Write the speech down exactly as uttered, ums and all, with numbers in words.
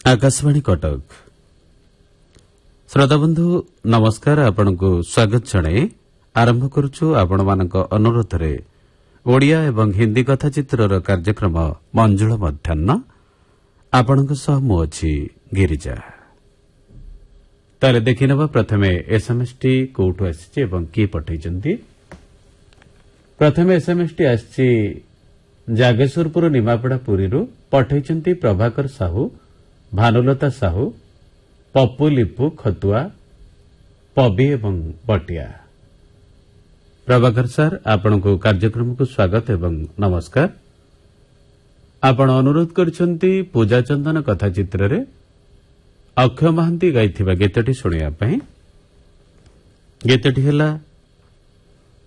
आकाशवाणी कटक श्रोताबंधु नमस्कार आपण को स्वागत जणाई आरंभ करुछु आपण मानक अनुरोध रे ओडिया एवं हिंदी कथा चित्रर कार्यक्रम मंजुळ मध्याह्न आपणक सह मु अछि गिरिजा ताले देखिनबा प्रथमे एसएमएस टी कोठु आछि एवं की पठैचंती। प्रथमे एसएमएस टी आछि जागेश्वरपुर निमापड़ा पुरीरु पठैचंती प्रभाकर साहू भानुलता साहू पप्पू लिपू खतुआ पबी एवं बटिया। प्रभाकर सार आपण को कार्यक्रम को स्वागत एवं नमस्कार। आपण अनुरोध करछंती पूजा चंदन कथा चित्र रे अक्षय महांती गाइथिबा गीतटी सुनिया पई। गीतटी हला